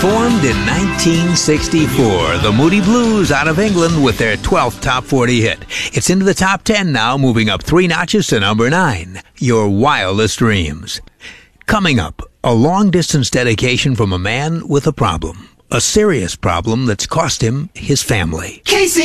Formed in 1964, the Moody Blues out of England with their 12th top 40 hit. It's into the top 10 now, moving up 3 notches to number 9, Your Wildest Dreams. Coming up, a long-distance dedication from a man with a problem. A serious problem that's cost him his family. Casey!